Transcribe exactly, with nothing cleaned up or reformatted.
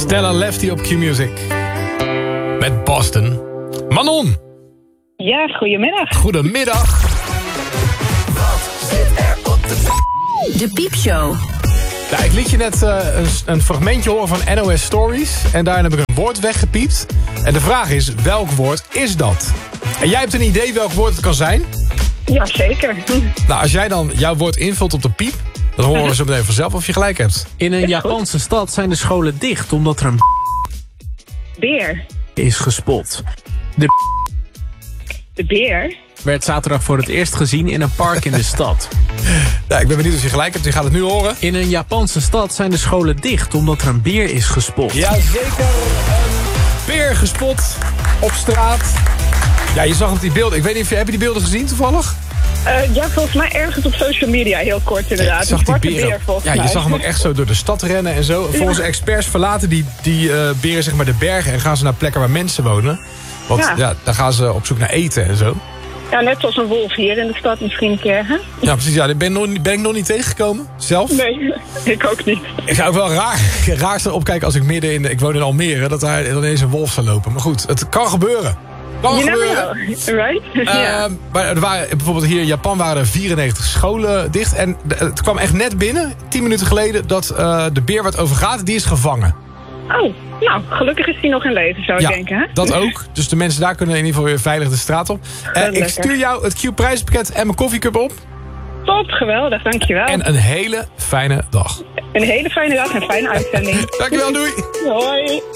Stella Lefty op Q-Music. Met Boston. Manon. Ja, goedemiddag. Goedemiddag. Wat zit er op de... De Piepshow. Ja, ik liet je net uh, een, een fragmentje horen van N O S Stories. En daarin heb ik een woord weggepiept. En de vraag is, welk woord is dat? En jij hebt een idee welk woord het kan zijn? Ja, zeker. Nou, als jij dan jouw woord invult op de piep... dan horen we zo meteen vanzelf of je gelijk hebt. In een Japanse stad zijn de scholen dicht omdat er een Beer. is gespot. De De beer. werd zaterdag voor het eerst gezien in een park in de stad. Ja, ik ben benieuwd of je gelijk hebt. Je gaat het nu horen. In een Japanse stad zijn de scholen dicht omdat er een beer is gespot. Jazeker, een beer gespot op straat. Ja, je zag op die beelden. Ik weet niet of je... Heb je die beelden gezien toevallig? Uh, ja, volgens mij ergens op social media, heel kort inderdaad. Ik zag een die zwarte beren. beer, volgens Ja, je mij. zag hem ook echt zo door de stad rennen en zo. Volgens experts verlaten die, die uh, beren zeg maar de bergen... en gaan ze naar plekken waar mensen wonen. Want ja. Ja. daar gaan ze op zoek naar eten en zo. Ja, net zoals een wolf hier in de stad misschien een keer, hè? Ja, precies. Ja, daar ben, nog, niet- ben ik nog niet tegengekomen, zelf. Nee, ik ook niet. Ik zou ook wel raar, raar staan opkijken als ik midden in... de- Ik woon in Almere, dat daar ineens een wolf zou lopen. Maar goed, het kan gebeuren. Kan You never gebeuren. know, right? Ja. Uh, maar er waren, bijvoorbeeld hier in Japan waren er vierennegentig scholen dicht. En de- het kwam echt net binnen, tien minuten geleden... dat uh, de beer waar het over gaat, die is gevangen. Oh, nou, gelukkig is hij nog in leven, zou ik Ja, denken, hè? dat ook. Dus de mensen daar kunnen in ieder geval weer veilig de straat op. Uh, ik lekker. stuur jou het Q-prijzenpakket en mijn koffiecup op. Top, geweldig, dankjewel. En een hele fijne dag. Een hele fijne dag en fijne uitzending. Dankjewel, doei. Hoi.